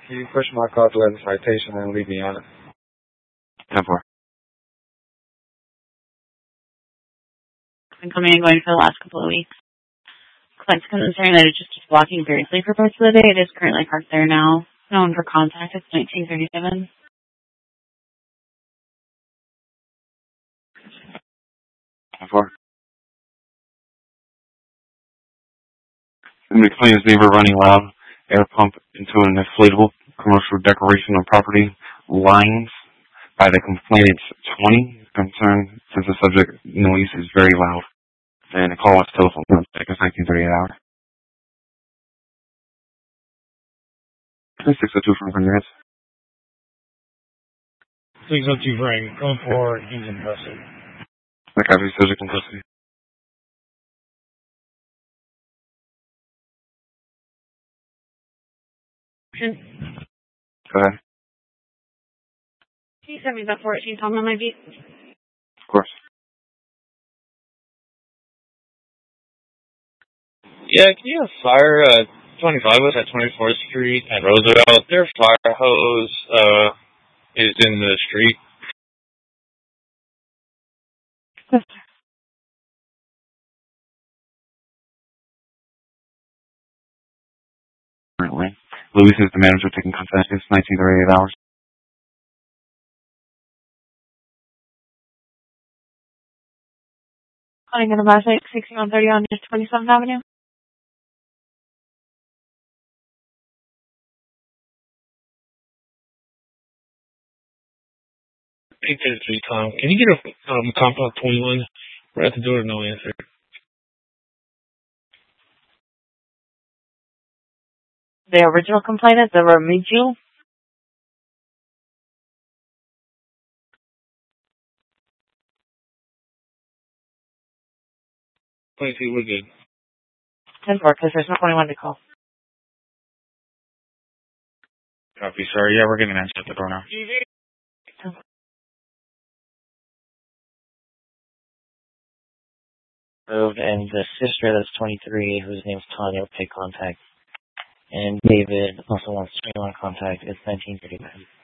You push my car to the citation and leave me on it. 10-4. Been coming and going for the last couple of weeks. Client's concerned that it just keeps blocking variously for parts of the day. It is currently parked there now. Known for contact. It's 1937. 10-4. The complaint is neighbor running loud air pump into an inflatable commercial decoration on property lines. By the complainant's 20, concerned since the subject noise is very loud. And the call was telephone contact is 1938 hour. 602 from Congress. 602 Frank, going for he's in custody. The copy subject in custody. Go ahead. Can you send me that 14 Tom on my beat? Of course. Yeah, can you have fire 25 was at 24th Street and Roosevelt? Their fire hose is in the street. Yes, sir. Currently. Louis is the manager taking contact. It's 1938 hours. Calling in about 6130 on 27th Avenue. Hey, Tom, can you get a compound 21? We're at the door, no answer. The original complainant, the Remigio. 22, we're good. 10-4, because there's no 21 to call. Copy, sorry. Yeah, we're getting an answer at the door now. And the sister that's 23, whose name's Tanya, will take contact. And David also wants 21 contact. It's 1939.